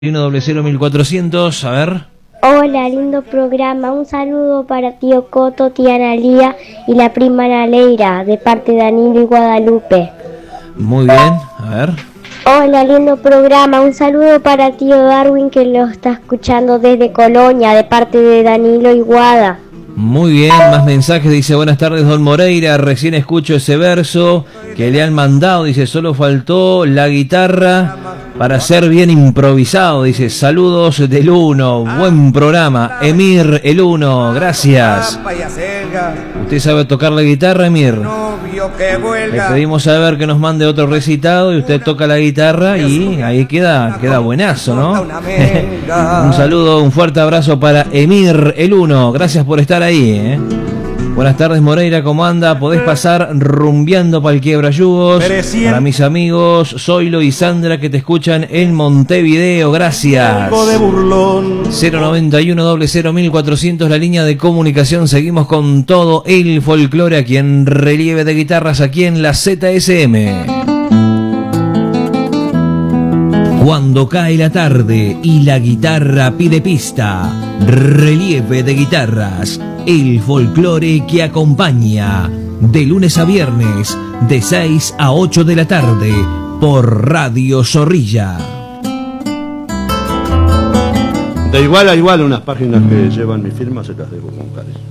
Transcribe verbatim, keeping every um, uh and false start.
uno cero mil cuatrocientos, a ver. Hola, lindo programa. Un saludo para tío Coto, tía Analía y la prima Naleira, de parte de Danilo y Guadalupe. Muy bien, a ver. Hola, lindo programa. Un saludo para tío Darwin, que lo está escuchando desde Colonia, de parte de Danilo y Guada. Muy bien, más mensajes. Dice: buenas tardes, don Moreira, recién escucho ese verso que le han mandado. Dice: solo faltó la guitarra para ser bien improvisado. Dice: saludos del Uno, buen programa. Emir, el Uno, gracias. ¿Usted sabe tocar la guitarra, Emir? Le pedimos a ver que nos mande otro recitado y usted toca la guitarra y ahí queda, queda buenazo, ¿no? Un saludo, un fuerte abrazo para Emir, el Uno. Gracias por estar ahí, ¿eh? Buenas tardes, Moreira, ¿cómo anda? Podés pasar rumbeando para el Quiebrayugos. Para mis amigos Zoilo y Sandra que te escuchan en Montevideo, gracias. cero noventa y uno cero cero mil cuatrocientos, la línea de comunicación. Seguimos con todo el folclore aquí en Relieve de Guitarras, aquí en la Z S M. Cuando cae la tarde y la guitarra pide pista, Relieve de Guitarras, el folclore que acompaña de lunes a viernes de seis a ocho de la tarde por Radio Zorrilla. De igual a igual, unas páginas que llevan mi firma se las debo con cariño.